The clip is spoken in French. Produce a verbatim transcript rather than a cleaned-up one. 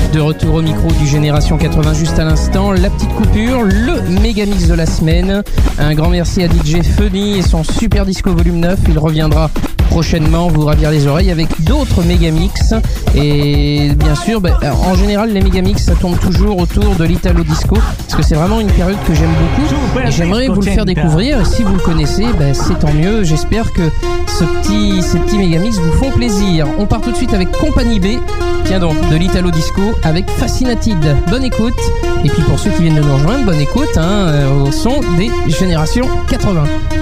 De retour au micro du Génération quatre-vingts juste à l'instant, la petite coupure, le méga mix de la semaine. Un grand merci à D J Funny et son Super Disco Volume neuf. Il reviendra prochainement vous ravir les oreilles avec d'autres méga mix. Et bien sûr, bah, en général, les méga mix ça tourne toujours autour de l'Italo Disco parce que c'est vraiment une période que j'aime beaucoup et j'aimerais vous le faire découvrir. Et si vous le connaissez, bah, c'est tant mieux. J'espère que ce petit, ces petits méga mix vous font plaisir. On part tout de suite avec Compagnie B. Tiens donc, de l'Italo Disco avec Fascinated. Bonne écoute. Et puis pour ceux qui viennent de nous rejoindre, bonne écoute hein, au son des Générations quatre-vingts.